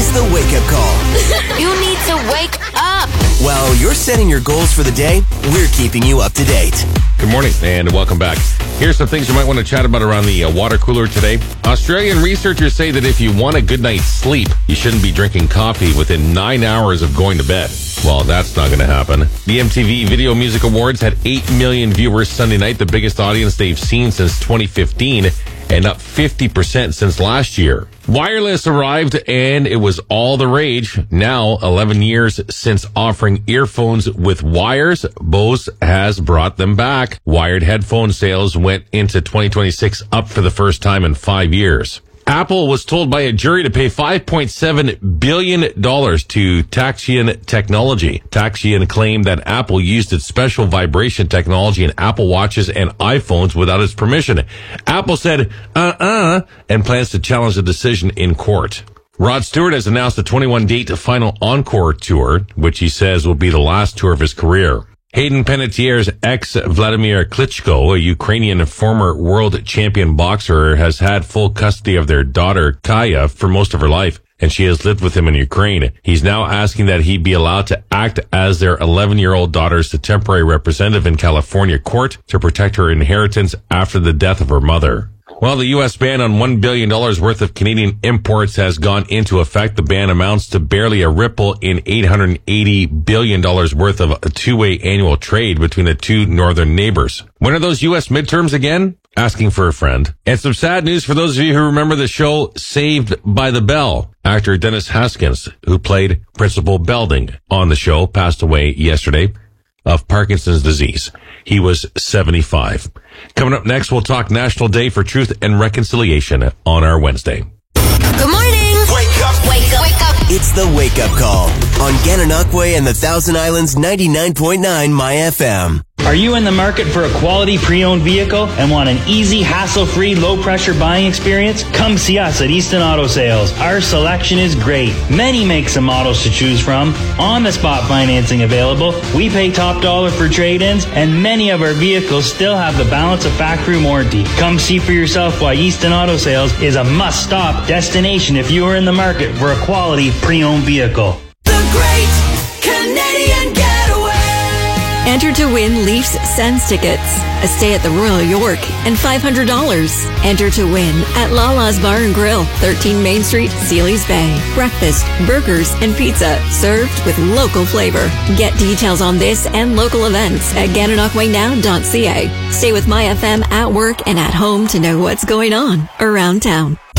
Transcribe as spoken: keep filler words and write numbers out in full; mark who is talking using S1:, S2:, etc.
S1: is the wake-up call.
S2: You need to wake up.
S1: While you're setting your goals for the day, we're keeping you up to date.
S3: Good morning and welcome back. Here's some things you might want to chat about around the uh, water cooler today. Australian researchers say that if you want a good night's sleep, you shouldn't be drinking coffee within nine hours of going to bed. Well, that's not going to happen. The M T V Video Music Awards had eight million viewers Sunday night, the biggest audience they've seen since twenty fifteen, and up fifty percent since last year. Wireless arrived and it was all the rage. Now, eleven years since offering earphones with wires, Bose has brought them back. Wired headphone sales went into twenty twenty-six up for the first time in five years. Apple was told by a jury to pay five point seven billion dollars to Taxian Technology. Taxian claimed that Apple used its special vibration technology in Apple Watches and iPhones without its permission. Apple said, uh-uh, and plans to challenge the decision in court. Rod Stewart has announced a twenty-one date final encore tour, which he says will be the last tour of his career. Hayden Panettiere's ex, Vladimir Klitschko, a Ukrainian former world champion boxer, has had full custody of their daughter, Kaya, for most of her life, and she has lived with him in Ukraine. He's now asking that he be allowed to act as their eleven-year-old daughter's temporary representative in California court to protect her inheritance after the death of her mother. Well, the U S ban on one billion dollars worth of Canadian imports has gone into effect. The ban amounts to barely a ripple in eight hundred eighty billion dollars worth of a two-way annual trade between the two northern neighbors. When are those U S midterms again? Asking for a friend. And some sad news for those of you who remember the show Saved by the Bell. Actor Dennis Haskins, who played Principal Belding on the show, passed away yesterday of Parkinson's disease. He was seventy-five. Coming up next, we'll talk National Day for Truth and Reconciliation on our Wednesday.
S2: Good morning.
S1: Wake up.
S2: Wake up. Wake up.
S1: It's the wake-up call on Gananoque and the Thousand Islands ninety-nine point nine My F M.
S4: Are you in the market for a quality pre-owned vehicle and want an easy, hassle-free, low-pressure buying experience? Come see us at Easton Auto Sales. Our selection is great. Many makes and models to choose from. On-the-spot financing available. We pay top dollar for trade-ins, and many of our vehicles still have the balance of factory warranty. Come see for yourself why Easton Auto Sales is a must-stop destination if you are in the market for a quality pre-owned vehicle.
S5: The Great Canadian Getaway.
S6: Enter to win Leafs Sens tickets, a stay at the Royal York, and five hundred dollars. Enter to win at Lala's Bar and Grill, thirteen Main Street, Sealy's Bay. Breakfast, burgers, and pizza served with local flavor. Get details on this and local events at gananoque now dot c a. Stay with My F M at work and at home to know what's going on around town.